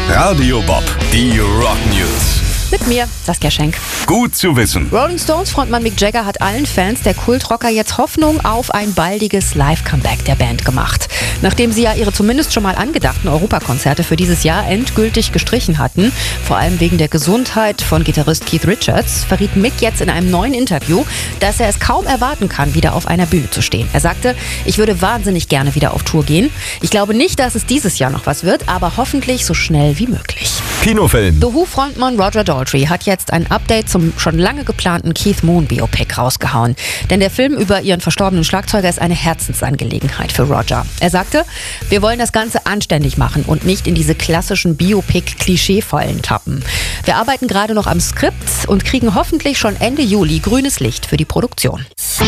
Radio Bob, die Rock News. Mit mir, Saskia Schenk. Gut zu wissen. Rolling Stones Frontmann Mick Jagger hat allen Fans der Kultrocker jetzt Hoffnung auf ein baldiges Live-Comeback der Band gemacht. Nachdem sie ja ihre zumindest schon mal angedachten Europakonzerte für dieses Jahr endgültig gestrichen hatten, vor allem wegen der Gesundheit von Gitarrist Keith Richards, verriet Mick jetzt in einem neuen Interview, dass er es kaum erwarten kann, wieder auf einer Bühne zu stehen. Er sagte, ich würde wahnsinnig gerne wieder auf Tour gehen. Ich glaube nicht, dass es dieses Jahr noch was wird, aber hoffentlich so schnell wie möglich. Kinofilm. The Who-Frontmann Roger Daltrey hat jetzt ein Update zum schon lange geplanten Keith Moon-Biopic rausgehauen. Denn der Film über ihren verstorbenen Schlagzeuger ist eine Herzensangelegenheit für Roger. Er sagte, wir wollen das Ganze anständig machen und nicht in diese klassischen Biopic-Klischee-Fallen tappen. Wir arbeiten gerade noch am Skript und kriegen hoffentlich schon Ende Juli grünes Licht für die Produktion.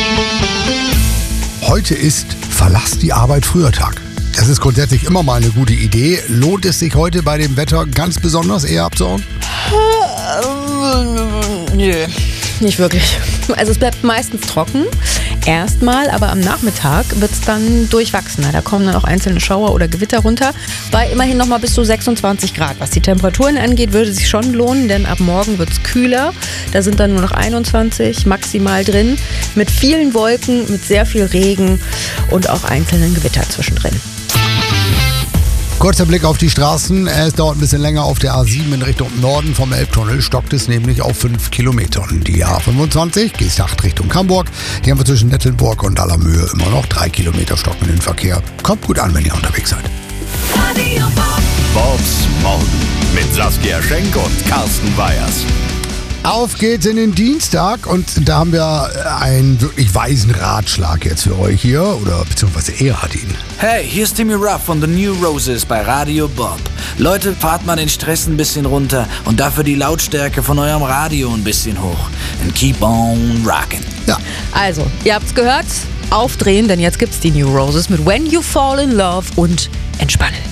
Heute ist Verlass die Arbeit früher Tag. Das ist grundsätzlich immer mal eine gute Idee. Lohnt es sich heute bei dem Wetter ganz besonders eher abzuhauen? Nö, nicht wirklich. Also es bleibt meistens trocken, erstmal, aber am Nachmittag wird es dann durchwachsener. Da kommen dann auch einzelne Schauer oder Gewitter runter, bei immerhin noch mal bis zu 26 Grad. Was die Temperaturen angeht, würde es sich schon lohnen, denn ab morgen wird es kühler. Da sind dann nur noch 21 maximal drin, mit vielen Wolken, mit sehr viel Regen und auch einzelnen Gewitter zwischendrin. Kurzer Blick auf die Straßen. Es dauert ein bisschen länger auf der A7 in Richtung Norden. Vom Elbtunnel stockt es nämlich auf 5 Kilometern. Die A25 G8 Richtung Hamburg. Hier haben wir zwischen Nettelburg und Allermöhe immer noch 3 Kilometer stockenden Verkehr. Kommt gut an, wenn ihr unterwegs seid. Bobs Morgen mit Saskia Schenk und Carsten Weyers. Auf geht's in den Dienstag und da haben wir einen wirklich weisen Ratschlag jetzt für euch hier, oder beziehungsweise er hat ihn. Hey, hier ist Timmy Ruff von The New Roses bei Radio Bob. Leute, fahrt mal den Stress ein bisschen runter und dafür die Lautstärke von eurem Radio ein bisschen hoch. And keep on rockin'. Ja. Also, ihr habt's gehört, aufdrehen, denn jetzt gibt's die New Roses mit When You Fall in Love und entspannen.